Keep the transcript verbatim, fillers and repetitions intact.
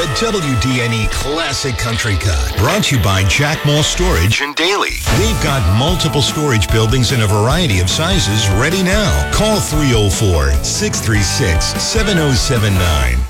The W D N E Classic Country Cut, brought to you by Jack Mall Storage and Daily. They've got multiple storage buildings in a variety of sizes ready now. Call three oh four, six three six, seven oh seven nine.